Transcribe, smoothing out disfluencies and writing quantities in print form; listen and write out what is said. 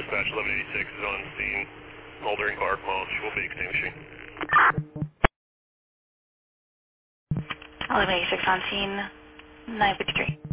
dispatch 1186 is on scene. Mulder and Clark, Moss will be extinguishing. 1186 on scene, 953.